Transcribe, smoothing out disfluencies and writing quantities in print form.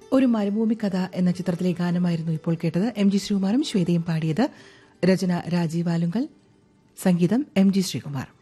ഒരു മരുഭൂമി കഥ എന്ന ചിത്രത്തിലെ ഗാനമായിരുന്നു ഇപ്പോൾ കേട്ടത്. എം ജി ശ്രീകുമാറും ശ്വേതയും പാടിയത്. രചന രാജീവ് ആലുങ്കൽ, സംഗീതം എം ജി ശ്രീകുമാർ.